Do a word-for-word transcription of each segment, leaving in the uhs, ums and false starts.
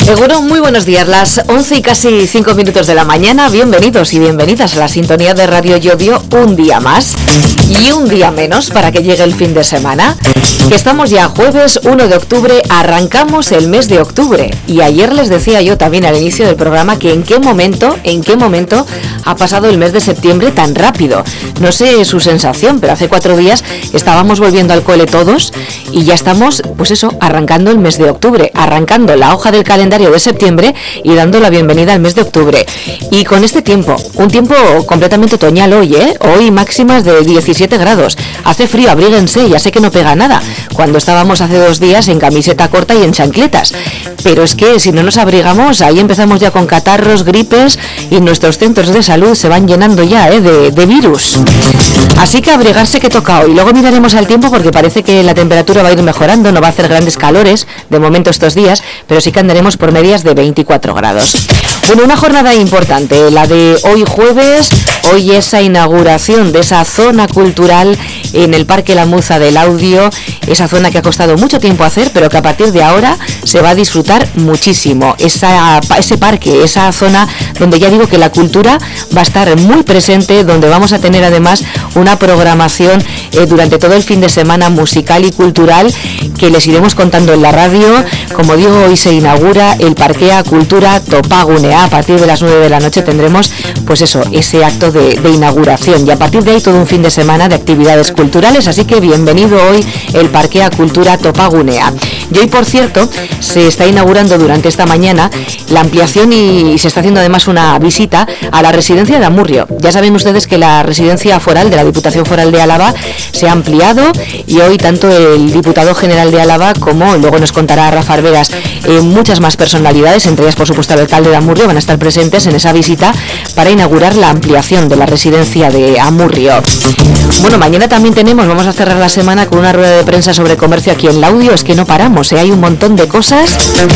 Seguro, muy buenos días, las once y casi cinco minutos de la mañana. Bienvenidos y bienvenidas a la sintonía de Radio Yodio, un día más y un día menos para que llegue el fin de semana. Que estamos ya jueves uno de octubre, arrancamos el mes de octubre. Y ayer les decía yo también al inicio del programa que en qué momento, en qué momento ha pasado el mes de septiembre tan rápido. No sé su sensación, pero hace cuatro días estábamos volviendo al cole todos y ya estamos, pues eso, arrancando el mes de octubre, arrancando la hoja del calendario de septiembre y dando la bienvenida al mes de octubre. Y con este tiempo, un tiempo completamente otoñal hoy, ¿eh? Hoy máximas de diecisiete grados. Hace frío, abríguense, ya sé que no pega nada, cuando estábamos hace dos días en camiseta corta y en chancletas. Pero es que si no nos abrigamos, ahí empezamos ya con catarros, gripes y nuestros centros de salud se van llenando ya, ¿eh? de, de virus. Así que abrigarse que toca hoy. Luego miraremos al tiempo porque parece que la temperatura va a ir mejorando, no va a hacer grandes calores de momento estos días, pero sí que andaremos por medias de veinticuatro grados. Bueno, una jornada importante, la de hoy jueves, hoy esa inauguración de esa zona cultural en el Parque La Muza del Audio, esa zona que ha costado mucho tiempo hacer, pero que a partir de ahora se va a disfrutar muchísimo. Esa, ese parque, esa zona donde ya digo que la cultura va a estar muy presente, donde vamos a tener además una programación eh, durante todo el fin de semana musical y cultural que les iremos contando en la radio. Como digo, hoy se inaugura el Parquea Cultura Topagunea. A partir de las nueve de la noche tendremos, pues eso, ese acto de, de inauguración. Y a partir de ahí todo un fin de semana de actividades culturales. Así que bienvenido hoy el Parquea Cultura Topagunea. Y hoy, por cierto, se está inaugurando durante esta mañana la ampliación y se está haciendo además una visita a la residencia de Amurrio. Ya saben ustedes que la residencia foral de la Diputación Foral de Álava se ha ampliado y hoy tanto el diputado general de Álava como, luego nos contará Rafa Arberas, eh, muchas más personalidades, entre ellas por supuesto el alcalde de Amurrio, van a estar presentes en esa visita para inaugurar la ampliación de la residencia de Amurrio. Bueno, mañana también tenemos, vamos a cerrar la semana con una rueda de prensa sobre comercio aquí en Laudio. Es que no paramos, ¿eh? Hay un montón de cosas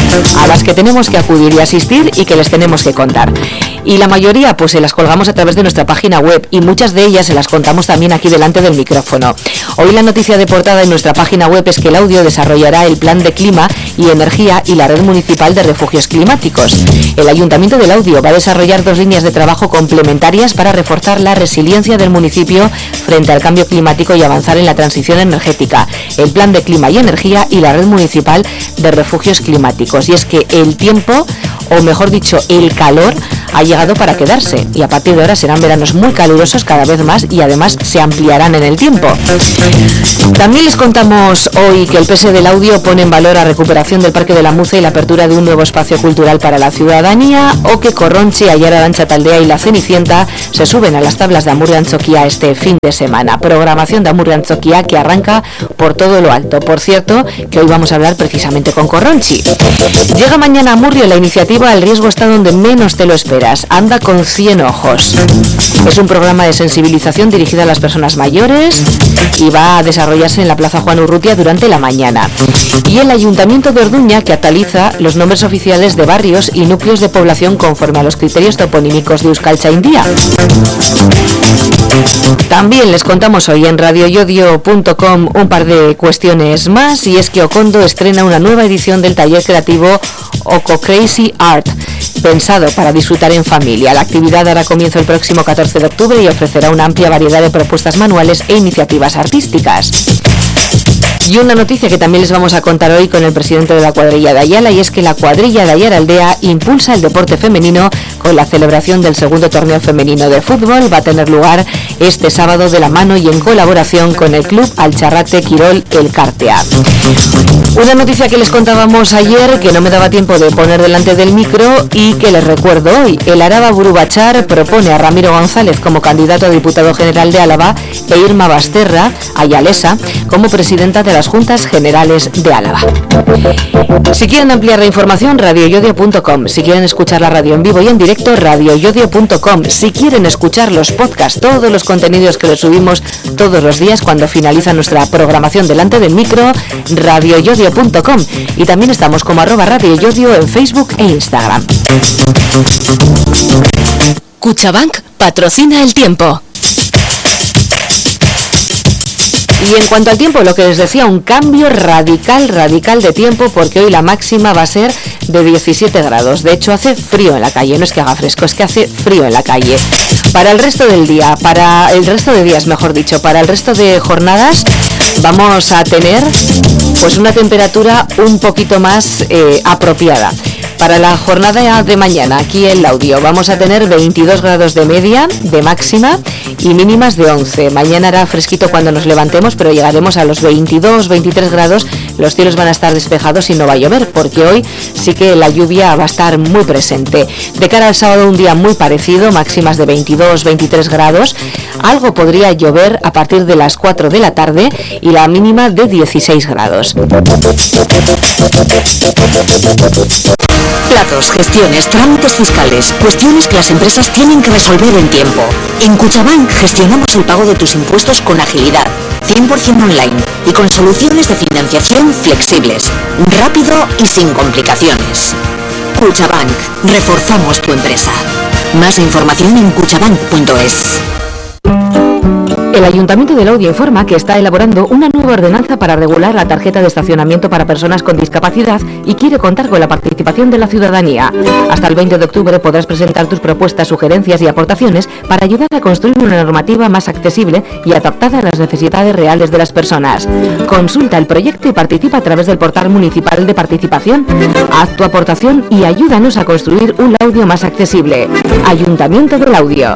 a las que tenemos que acudir y asistir y que les tenemos que contar. Y la mayoría pues se las colgamos a través de nuestra página web y muchas de ellas se las contamos también aquí delante del micrófono. Hoy la noticia de portada en nuestra página web es que el Audio desarrollará el plan de clima y energía y la red municipal de refugios climáticos. El Ayuntamiento del Audio va a desarrollar dos líneas de trabajo complementarias para reforzar la resiliencia del municipio frente al cambio climático y avanzar en la transición energética. El plan de clima y energía y la red municipal de refugios climáticos. Y es que el tiempo, o mejor dicho, el calor, ha llegado para quedarse y a partir de ahora serán veranos muy calurosos cada vez más y además se ampliarán en el tiempo. También les contamos hoy que el P S del Audio pone en valor la recuperación del Parque de la Muza y la apertura de un nuevo espacio cultural para la ciudadanía, o que Corronchi, Ayara, Arancha Taldea y La Cenicienta se suben a las tablas de Amurrio Antzoquia este fin de semana. Programación de Amurrio Antzoquia que arranca por todo lo alto. Por cierto, que hoy vamos a hablar precisamente con Corronchi. Llega mañana a Amurrio la iniciativa El riesgo está donde menos te lo esperas. Anda con cien ojos. Es un programa de sensibilización dirigido a las personas mayores y va a desarrollarse en la Plaza Juan Urrutia durante la mañana. Y el Ayuntamiento de Orduña, que actualiza los nombres oficiales de barrios y núcleos de población conforme a los criterios toponímicos de Euskaltzaindia. También les contamos hoy en radio yodio punto com un par de cuestiones más, y es que Okondo estrena una nueva edición del taller creativo Oko Crazy Art, pensado para disfrutar en familia. La actividad dará comienzo el próximo catorce de octubre y ofrecerá una amplia variedad de propuestas manuales e iniciativas artísticas. Y una noticia que también les vamos a contar hoy con el presidente de la cuadrilla de Ayala, y es que la cuadrilla de Ayala Aldea impulsa el deporte femenino con la celebración del segundo torneo femenino de fútbol. Va a tener lugar este sábado de la mano y en colaboración con el club Alcharrate Quirol El Cartea. Una noticia que les contábamos ayer, que no me daba tiempo de poner delante del micro y que les recuerdo hoy. El Araba Burubachar propone a Ramiro González como candidato a diputado general de Álava e Irma Basterra, ayalesa, como presidenta de las Juntas Generales de Álava. Si quieren ampliar la información, radio yodio punto com. Si quieren escuchar la radio en vivo y en directo, radio yodio punto com. Si quieren escuchar los podcasts, todos los contenidos que los subimos todos los días cuando finaliza nuestra programación delante del micro, radio yodio punto com. Y también estamos como arroba Radio Yodio en Facebook e Instagram. Cuchabank patrocina el tiempo. Y en cuanto al tiempo, lo que les decía, un cambio radical, radical de tiempo, porque hoy la máxima va a ser de diecisiete grados. De hecho, hace frío en la calle, no es que haga fresco, es que hace frío en la calle. Para el resto del día, para el resto de días, mejor dicho, para el resto de jornadas, vamos a tener pues una temperatura un poquito más eh, apropiada. Para la jornada de mañana, aquí en Laudio, vamos a tener veintidós grados de media, de máxima, y mínimas de once. Mañana hará fresquito cuando nos levantemos, pero llegaremos a los veintidós, veintitrés grados. Los cielos van a estar despejados y no va a llover, porque hoy sí que la lluvia va a estar muy presente. De cara al sábado, un día muy parecido, máximas de veintidós, veintitrés grados. Algo podría llover a partir de las cuatro de la tarde y la mínima de dieciséis grados. Plazos, gestiones, trámites fiscales, cuestiones que las empresas tienen que resolver en tiempo. En Cuchabank gestionamos el pago de tus impuestos con agilidad, cien por ciento online y con soluciones de financiación flexibles, rápido y sin complicaciones. Cuchabank, reforzamos tu empresa. Más información en cuchabank punto es. El Ayuntamiento de Laudio informa que está elaborando una nueva ordenanza para regular la tarjeta de estacionamiento para personas con discapacidad y quiere contar con la participación de la ciudadanía. Hasta el veinte de octubre podrás presentar tus propuestas, sugerencias y aportaciones para ayudar a construir una normativa más accesible y adaptada a las necesidades reales de las personas. Consulta el proyecto y participa a través del portal municipal de participación. Haz tu aportación y ayúdanos a construir un Laudio más accesible. Ayuntamiento de Laudio.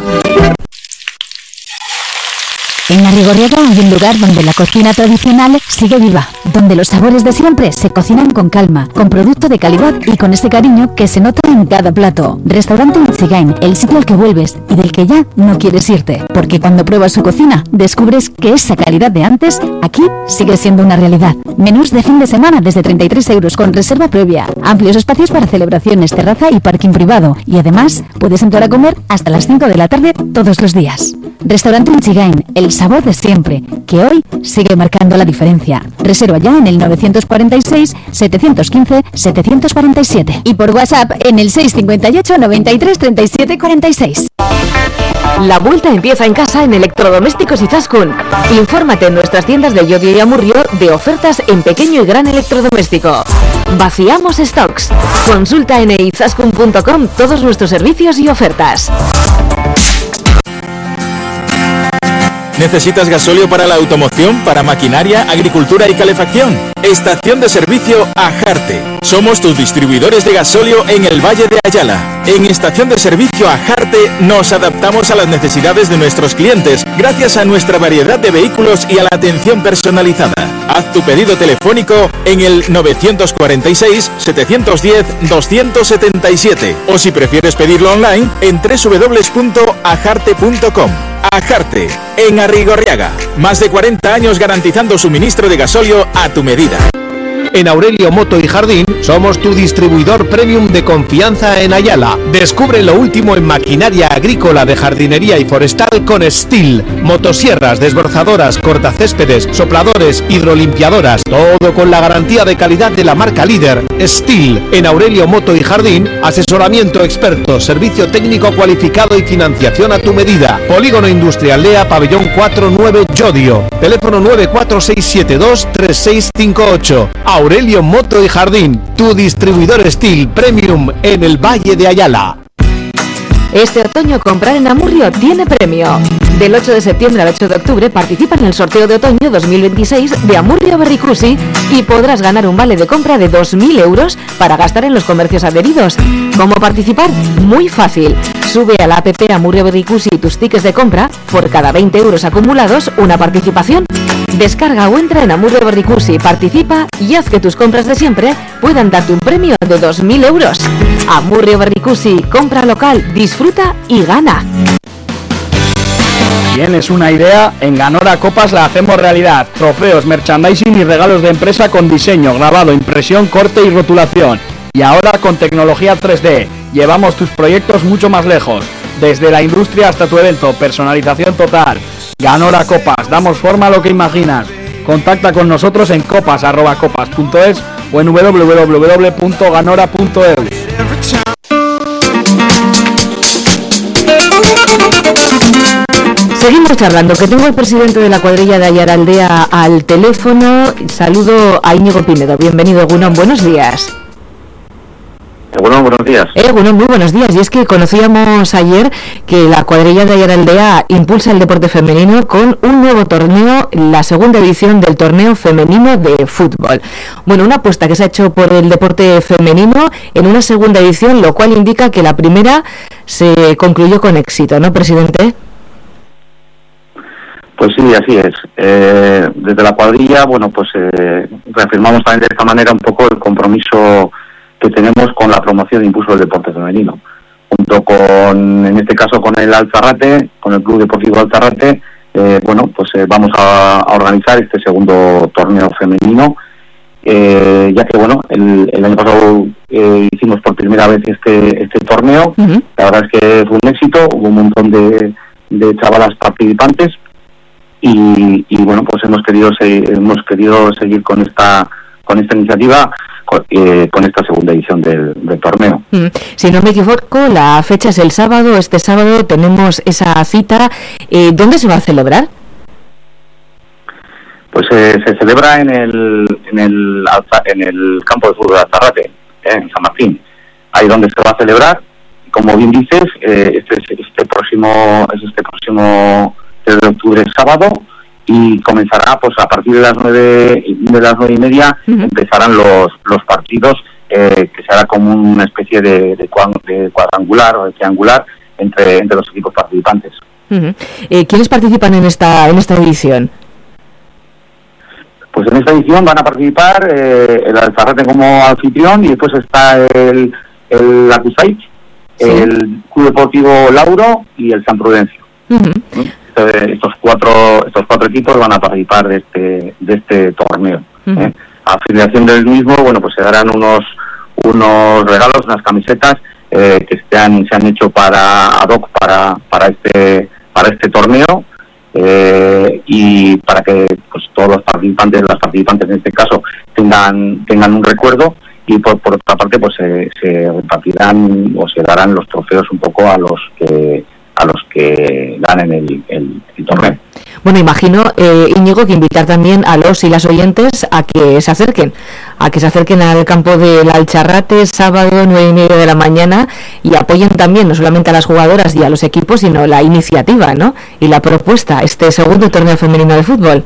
En Arrigorriaga hay un lugar donde la cocina tradicional sigue viva, donde los sabores de siempre se cocinan con calma, con producto de calidad y con ese cariño que se nota en cada plato. Restaurante Inchigain, el sitio al que vuelves y del que ya no quieres irte, porque cuando pruebas su cocina descubres que esa calidad de antes aquí sigue siendo una realidad. Menús de fin de semana desde treinta y tres euros con reserva previa, amplios espacios para celebraciones, terraza y parking privado, y además puedes entrar a comer hasta las cinco de la tarde todos los días. Restaurante Inchigain, el sabor de siempre, que hoy sigue marcando la diferencia. Reserva ya en el novecientos cuarenta y seis, setecientos quince, setecientos cuarenta y siete y por WhatsApp en el seiscientos cincuenta y ocho, noventa y tres, treinta y siete, cuarenta y seis. La vuelta empieza en casa en Electrodomésticos Izaskun. Infórmate en nuestras tiendas de Llodio y Amurrio de ofertas en pequeño y gran electrodoméstico. Vaciamos stocks. Consulta en izaskun punto com todos nuestros servicios y ofertas. ¿Necesitas gasóleo para la automoción, para maquinaria, agricultura y calefacción? Estación de servicio Ajarte. Somos tus distribuidores de gasóleo en el Valle de Ayala. En Estación de servicio Ajarte nos adaptamos a las necesidades de nuestros clientes gracias a nuestra variedad de vehículos y a la atención personalizada. Haz tu pedido telefónico en el novecientos cuarenta y seis, setecientos diez, doscientos setenta y siete o si prefieres pedirlo online en doble u doble u doble u punto ajarte punto com. Ajarte, en Arrigorriaga. Más de cuarenta años garantizando suministro de gasóleo a tu medida. En Aurelio Moto y Jardín somos tu distribuidor premium de confianza en Ayala. Descubre lo último en maquinaria agrícola, de jardinería y forestal con Stihl. Motosierras, desbrozadoras, cortacéspedes, sopladores, hidrolimpiadoras. Todo con la garantía de calidad de la marca líder Stihl. En Aurelio Moto y Jardín, asesoramiento experto, servicio técnico cualificado y financiación a tu medida. Polígono Industrial Lea, Pabellón cuatro nueve Llodio. Teléfono nueve cuatro seis siete dos, tres seis cinco ocho. Aurelio Moto y Jardín, tu distribuidor Stihl Premium en el Valle de Ayala. Este otoño comprar en Amurrio tiene premio. Del ocho de septiembre al ocho de octubre participa en el sorteo de otoño dos mil veintiséis de Amurrio Berricusi y podrás ganar un vale de compra de dos mil euros para gastar en los comercios adheridos. ¿Cómo participar? Muy fácil. Sube a la app Amurrio Berricusi y tus tickets de compra. Por cada veinte euros acumulados, una participación. Descarga o entra en Amurrio Berricusi, participa y haz que tus compras de siempre puedan darte un premio de dos mil euros. Amurrio Berricusi, compra local, disfruta y gana. ¿Tienes una idea? En Ganora Copas la hacemos realidad. Trofeos, merchandising y regalos de empresa con diseño, grabado, impresión, corte y rotulación. Y ahora con tecnología tres D. Llevamos tus proyectos mucho más lejos. Desde la industria hasta tu evento, personalización total. Ganora Copas, damos forma a lo que imaginas. Contacta con nosotros en copas arroba copas punto es o en doble u doble u doble u punto ganora punto e u. Seguimos charlando, que tengo al presidente de la cuadrilla de Ayaraldea al teléfono. Saludo a Íñigo Pinedo. Bienvenido, Gunón. Buenos días. Bueno, buenos días. Eh, bueno, muy buenos días. Y es que conocíamos ayer que la cuadrilla de Aiaraldea impulsa el deporte femenino con un nuevo torneo, la segunda edición del torneo femenino de fútbol. Bueno, una apuesta que se ha hecho por el deporte femenino en una segunda edición, lo cual indica que la primera se concluyó con éxito, ¿no, presidente? Pues sí, así es. Eh, desde la cuadrilla, bueno, pues eh, reafirmamos también de esta manera un poco el compromiso que tenemos con la promoción e impulso del deporte femenino. Junto con, en este caso, con el Alzarrate, con el Club Deportivo Alzarrate, eh, bueno, pues eh, vamos a, a organizar este segundo torneo femenino, eh, ya que, bueno, el, el año pasado eh, hicimos por primera vez este este torneo. Uh-huh. La verdad es que fue un éxito, hubo un montón de, de chavalas participantes y, y bueno, pues hemos querido se, hemos querido seguir con esta con esta iniciativa. Con, eh, con esta segunda edición del, del torneo. Mm. Si no me equivoco, la fecha es el sábado. Este sábado tenemos esa cita. Eh, ¿Dónde se va a celebrar? Pues eh, se celebra en el en el en el campo de fútbol de Alzarrate, eh, en San Martín. Ahí donde se va a celebrar. Como bien dices, eh, este este próximo es este próximo tres de octubre, sábado. Y comenzará, pues a partir de las nueve de las nueve y media, uh-huh. empezarán los los partidos, eh, que será como una especie de, de, de cuadrangular o de triangular entre entre los equipos participantes. Uh-huh. Eh, ¿Quiénes participan en esta en esta edición? Pues en esta edición van a participar eh, el Alzarrate como anfitrión y después está el el Acusait, sí. el Club Deportivo Lauro y el San Prudencio. Uh-huh. ¿Sí? Estos cuatro estos cuatro equipos van a participar de este de este torneo. Uh-huh. ¿eh? A afiliación del mismo, bueno, pues se darán unos unos regalos, unas camisetas eh, que se han se han hecho para ad hoc para para este para este torneo eh, y para que pues todos los participantes las participantes en este caso tengan tengan un recuerdo. Y por, por otra parte, pues se, se repartirán o se darán los trofeos un poco a los que a los que ganen el, el, el torneo. Bueno, imagino, eh, Íñigo, que invitar también a los y las oyentes a que se acerquen, a que se acerquen al campo del Alzarrate sábado nueve y media de la mañana y apoyen también no solamente a las jugadoras y a los equipos, sino la iniciativa, ¿no? Y la propuesta, este segundo torneo femenino de fútbol.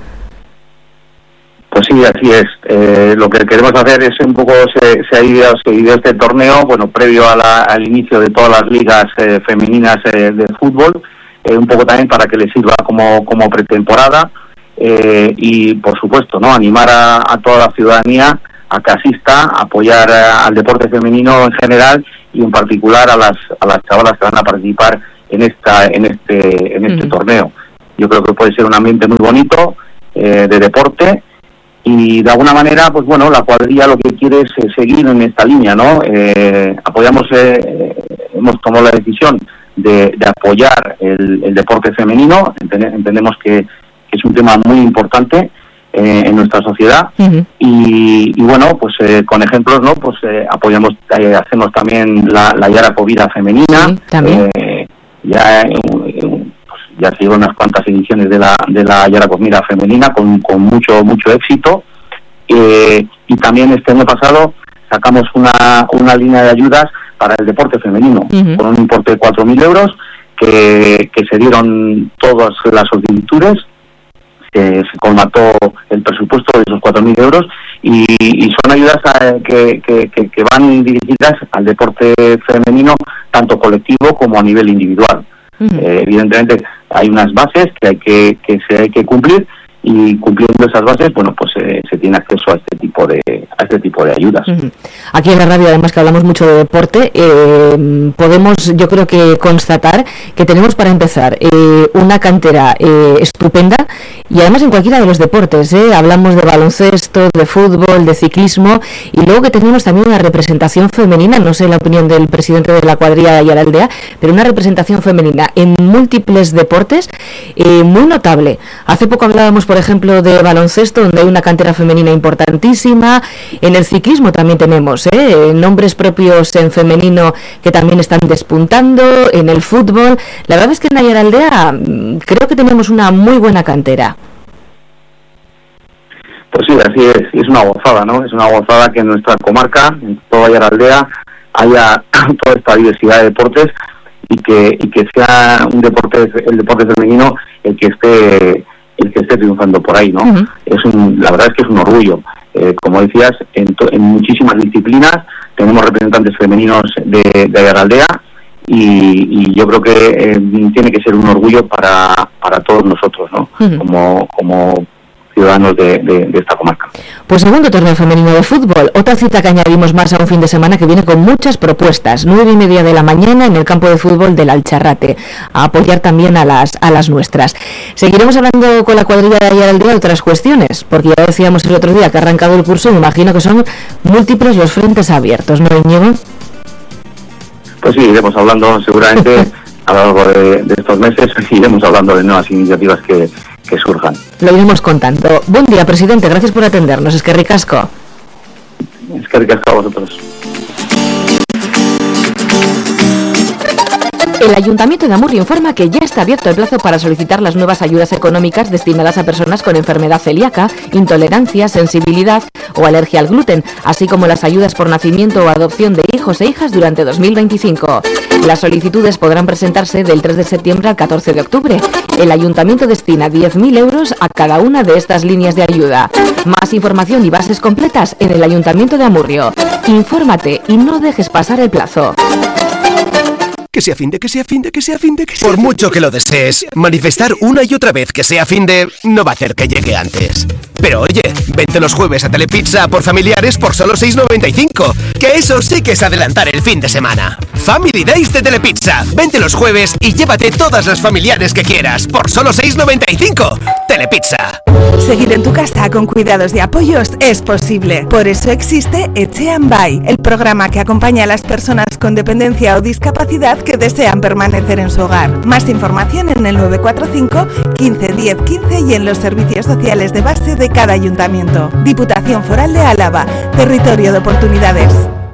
Pues sí, así es. Eh, lo que queremos hacer es un poco, se, se ha ido, se ha ido este torneo, bueno, previo a la, al inicio de todas las ligas eh, femeninas eh, de fútbol, eh, un poco también para que les sirva como, como pretemporada eh, y, por supuesto, no animar a, a toda la ciudadanía a que asista, a apoyar a, al deporte femenino en general y en particular a las a las chavalas que van a participar en esta en este en este uh-huh. torneo. Yo creo que puede ser un ambiente muy bonito eh, de deporte. Y de alguna manera, pues bueno, la cuadrilla lo que quiere es eh, seguir en esta línea, ¿no? Eh, apoyamos, eh, hemos tomado la decisión de, de apoyar el, el deporte femenino. Entend- entendemos que, que es un tema muy importante eh, en nuestra sociedad. Uh-huh. y, y bueno, pues eh, con ejemplos, ¿no? Pues eh, apoyamos, eh, hacemos también la, la Yara Covida femenina. Sí, también. Eh, ya en, en, ya se llevan unas cuantas ediciones de la de la Yara Comida femenina con, con mucho mucho éxito eh, y también este año pasado sacamos una una línea de ayudas para el deporte femenino uh-huh. con un importe de cuatro mil euros que, que se dieron todas las solicitudes, que se colmató el presupuesto de esos cuatro mil euros y, y son ayudas a, que, que, que, que van dirigidas al deporte femenino tanto colectivo como a nivel individual. Uh-huh. Eh, evidentemente hay unas bases que hay que que se hay que cumplir y cumpliendo esas bases, bueno, pues eh, se tiene acceso a este tipo de a este tipo de ayudas. Uh-huh. Aquí en la radio, además que hablamos mucho de deporte, eh, podemos, yo creo que constatar que tenemos para empezar eh, una cantera eh, estupenda y además en cualquiera de los deportes, eh, hablamos de baloncesto, de fútbol, de ciclismo y luego que tenemos también una representación femenina, no sé la opinión del presidente de la cuadrilla de Aiaraldea, pero una representación femenina en múltiples deportes eh, muy notable. Hace poco hablábamos, por ejemplo, de baloncesto, donde hay una cantera femenina importantísima. En el ciclismo también tenemos ¿eh? nombres propios en femenino que también están despuntando. En el fútbol, la verdad es que en Aiaraldea creo que tenemos una muy buena cantera. Pues sí, así es, es una gozada, ¿no? Es una gozada que en nuestra comarca, en toda Aiaraldea, haya toda esta diversidad de deportes y que y que sea un deporte, el deporte femenino, el que esté el que esté triunfando por ahí, ¿no? Uh-huh. Es un, la verdad es que es un orgullo. Eh, como decías, en, to, en muchísimas disciplinas tenemos representantes femeninos de, de Aiaraldea y, y yo creo que eh, tiene que ser un orgullo para, para todos nosotros, ¿no? Uh-huh. Como como ciudadanos de, de, de esta comarca. Pues segundo torneo femenino de fútbol, otra cita que añadimos más a un fin de semana que viene con muchas propuestas, nueve y media de la mañana en el campo de fútbol del Alcharrate, a apoyar también a las a las nuestras. Seguiremos hablando con la cuadrilla de Aiaraldea de otras cuestiones, porque ya decíamos el otro día que ha arrancado el curso, me imagino que son múltiples los frentes abiertos, ¿no, Íñigo? Pues sí, iremos hablando seguramente a lo largo de, de estos meses, iremos hablando de nuevas iniciativas que que surjan. Lo iremos contando. Buen día, presidente, gracias por atendernos. Es que ricasco. Es que ricasco a vosotros. El Ayuntamiento de Amurrio informa que ya está abierto el plazo para solicitar las nuevas ayudas económicas destinadas a personas con enfermedad celíaca, intolerancia, sensibilidad o alergia al gluten, así como las ayudas por nacimiento o adopción de hijos e hijas durante dos mil veinticinco. Las solicitudes podrán presentarse del tres de septiembre al catorce de octubre. El Ayuntamiento destina diez mil euros a cada una de estas líneas de ayuda. Más información y bases completas en el Ayuntamiento de Amurrio. Infórmate y no dejes pasar el plazo. Que sea fin de, que sea fin de, que sea fin de, que sea Por fin mucho de, que lo desees, manifestar una y otra vez que sea fin de no va a hacer que llegue antes. Pero oye, vente los jueves a Telepizza por familiares por solo seis noventa y cinco, que eso sí que es adelantar el fin de semana. Family Days de Telepizza. Vente los jueves y llévate todas las familiares que quieras por solo seis noventa y cinco. Telepizza. Seguir en tu casa con cuidados de apoyos es posible. Por eso existe Etxean Bai, el programa que acompaña a las personas con dependencia o discapacidad que desean permanecer en su hogar. Más información en el nueve cuatro cinco, quince, diez, quince y en los servicios sociales de base de cada ayuntamiento. Diputación Foral de Álava, territorio de oportunidades.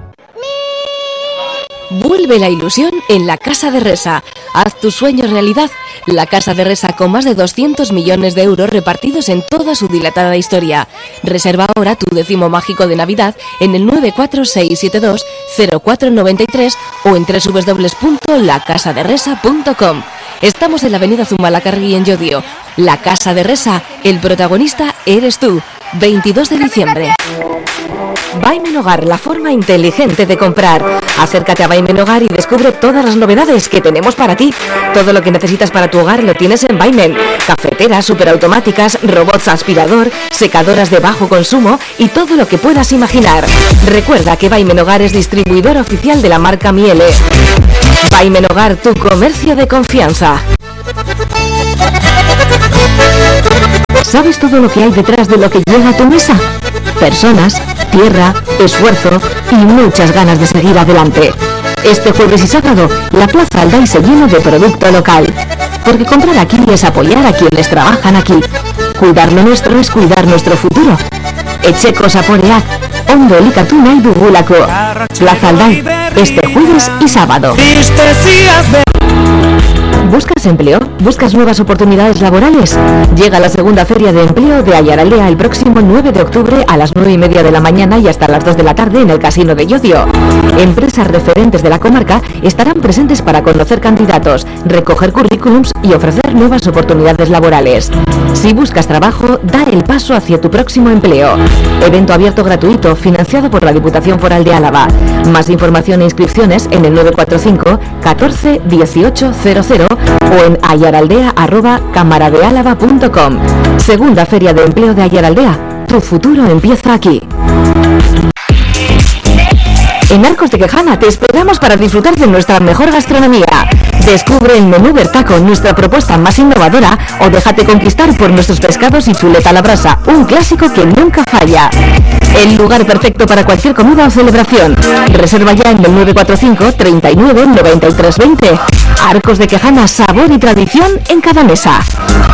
Vuelve la ilusión en la Casa de Resa. Haz tus sueños realidad. La Casa de Resa, con más de doscientos millones de euros repartidos en toda su dilatada historia. Reserva ahora tu décimo mágico de Navidad en el nueve cuatro seis siete dos cero cuatro nueve tres o en doble u doble u doble u punto la casa de resa punto com. Estamos en la avenida Zumalacárregui en Llodio. La Casa de Resa, el protagonista eres tú. veintidós de diciembre. Vaimen Hogar, la forma inteligente de comprar. Acércate a Vaimen Hogar y descubre todas las novedades que tenemos para ti. Todo lo que necesitas para tu hogar lo tienes en Vaimen. Cafeteras, superautomáticas, robots aspirador, secadoras de bajo consumo y todo lo que puedas imaginar. Recuerda que Vaimen Hogar es distribuidor oficial de la marca Miele. Vaimen Hogar, tu comercio de confianza. ¿Sabes todo lo que hay detrás de lo que llega a tu mesa? Personas, tierra, esfuerzo y muchas ganas de seguir adelante. Este jueves y sábado, la Plaza Aldai se llena de producto local. Porque comprar aquí es apoyar a quienes trabajan aquí. Cuidar lo nuestro es cuidar nuestro futuro. Etxeko zaporeak, ondo elikatu nahi dugulako. Plaza Aldai, este jueves y sábado. ¿Buscas empleo? ¿Buscas nuevas oportunidades laborales? Llega la segunda Feria de Empleo de Aiaraldea el próximo nueve de octubre a las nueve y media de la mañana y hasta las dos de la tarde en el Casino de Llodio. Empresas referentes de la comarca estarán presentes para conocer candidatos, recoger currículums y ofrecer nuevas oportunidades laborales. Si buscas trabajo, da el paso hacia tu próximo empleo. Evento abierto gratuito, financiado por la Diputación Foral de Álava. Más información e inscripciones en el nueve cuatro cinco, catorce, dieciocho, cero cero o en ayaraldea arroba camaradealava punto com. Segunda Feria de Empleo de Aiaraldea. Tu futuro empieza aquí. En Arcos de Quejana te esperamos para disfrutar de nuestra mejor gastronomía. Descubre el menú Bertaco, nuestra propuesta más innovadora, o déjate conquistar por nuestros pescados y chuleta a la brasa, un clásico que nunca falla. El lugar perfecto para cualquier comida o celebración. Reserva ya en el nueve cuatro cinco, treinta y nueve, noventa y tres veinte. Arcos de Quejana, sabor y tradición en cada mesa.